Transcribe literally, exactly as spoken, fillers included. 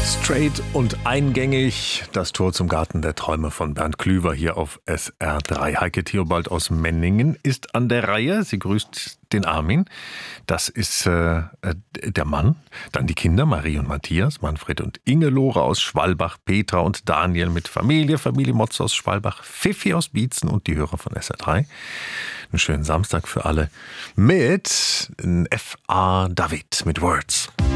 Straight und eingängig, das Tor zum Garten der Träume von Bernd Klüver hier auf S R drei. Heike Theobald aus Menningen ist an der Reihe. Sie grüßt den Armin. Das ist äh, der Mann. Dann die Kinder Marie und Matthias, Manfred und Ingelore aus Schwalbach, Petra und Daniel mit Familie, Familie Motz aus Schwalbach, Pfiffi aus Bietzen und die Hörer von S R drei. Einen schönen Samstag für alle mit F A David mit Words.